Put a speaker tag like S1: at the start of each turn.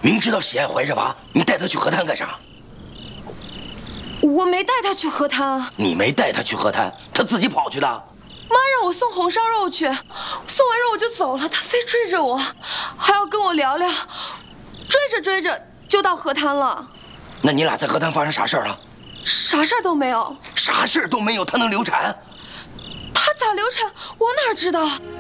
S1: 明知道喜爱怀着娃，你带她去河滩干啥？
S2: 我没带她去河滩。
S1: 你没带她去河滩，她自己跑去的。
S2: 妈让我送红烧肉去，送完肉我就走了，她非追着我，还要跟我聊聊，追着就到河滩了。
S1: 那你俩在河滩发生啥事儿了？
S2: 啥事儿都没有。
S1: 啥事儿都没有，她能流产？
S2: 她咋流产？我哪知道？